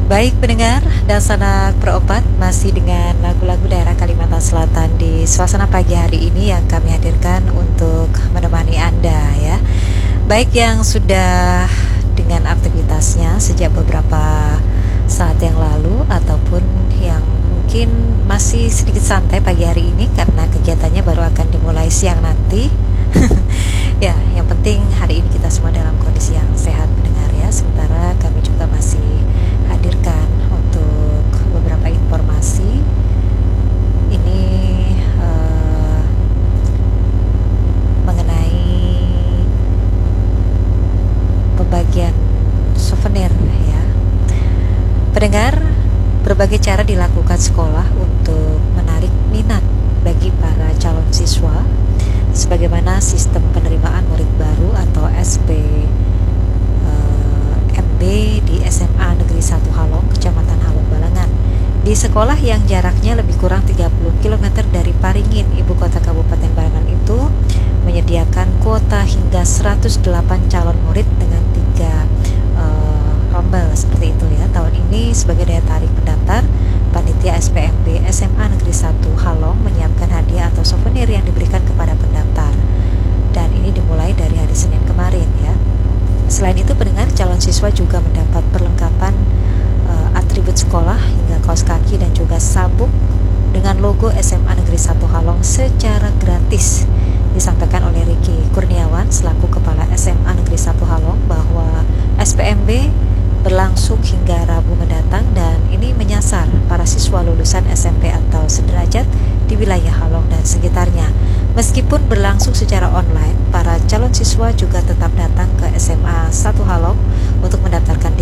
Baik pendengar dan sanak perobat, masih dengan lagu-lagu daerah Kalimantan Selatan di suasana pagi hari ini yang kami hadirkan untuk menemani Anda ya. Baik yang sudah dengan aktivitasnya sejak beberapa saat yang lalu ataupun yang mungkin masih sedikit santai pagi hari ini karena kegiatannya baru akan dimulai siang nanti. Ya, yang penting hari ini kita semua dalam kondisi yang sehat pendengar ya. Sementara kami juga masih hadirkan untuk beberapa informasi ini mengenai pembagian souvenir ya. Pendengar, berbagai cara dilakukan sekolah untuk menarik minat bagi para calon siswa sebagaimana sistem penerimaan murid baru atau SPMB di SMA Negeri 1 Halong, Kecamatan Halong Balangan. Di sekolah yang jaraknya lebih kurang 30 km dari Paringin, ibu kota Kabupaten Balangan itu menyediakan kuota hingga 108 calon murid dengan 3 rombel seperti itu ya. Tahun ini sebagai daya tarik pendaftar, panitia SPMB SMA Negeri 1 Halong menyiapkan hadiah atau souvenir yang diberikan kepada pendaftar. Dan ini dimulai dari hari Senin kemarin ya. Selain itu pendengar, calon siswa juga mendapat perlengkapan atribut sekolah hingga kaos kaki dan juga sabuk dengan logo SMA Negeri 1 Halong secara gratis. Disampaikan oleh Riki Kurniawan selaku Kepala SMA Negeri 1 Halong bahwa SPMB berlangsung hingga Rabu mendatang dan ini menyasar para siswa lulusan SMP atau sederajat di wilayah Halong dan sekitarnya. Meskipun berlangsung secara online, para calon siswa juga tetap datang ke SMA 1 Halong untuk mendaftarkan